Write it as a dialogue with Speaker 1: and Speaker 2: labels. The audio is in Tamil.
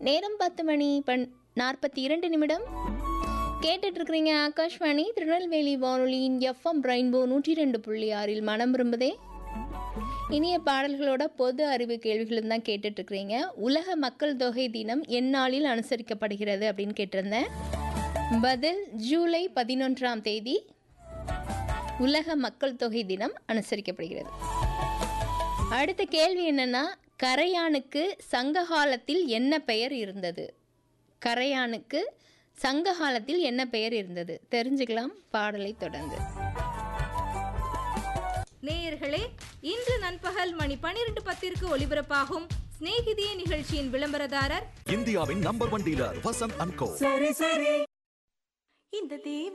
Speaker 1: நேரம் 10 மணி 42 கேட்டுட்டு இருக்கிறீங்க ஆகாஷ்வாணி திருநெல்வேலி வானொலியின் எஃப்எம் ரெயின்போ 102.6 மனம் விரும்புதே. இனிய பாடல்களோட பொது அறிவு கேள்விகளும் தான் கேட்டுட்டு இருக்கிறீங்க. உலக மக்கள் தொகை தினம் எந்நாளில் அனுசரிக்கப்படுகிறது அப்படின்னு கேட்டிருந்தேன். பதில் ஜூலை 11ஆம் தேதி உலக மக்கள் தொகை தினம் அனுசரிக்கப்படுகிறது. அடுத்த கேள்வி என்னன்னா, கரையானுக்கு சங்க காலத்தில் என்ன பெயர் இருந்தது? கரையானுக்கு சங்க காலத்தில் என்ன பெயர் இருந்தது தெரிஞ்சுக்கலாம் பாடலை தொடர்ந்து.
Speaker 2: நேயர்களே, இன்று நண்பகல் மணி 12:10 ஒலிபரப்பாகும் சிநேகிதியே நிகழ்ச்சியின் விளம்பரதாரர்
Speaker 3: இந்தியாவின் நம்பர் 1 டீலர் வசந்த் அண்ட் கோ.
Speaker 4: இந்த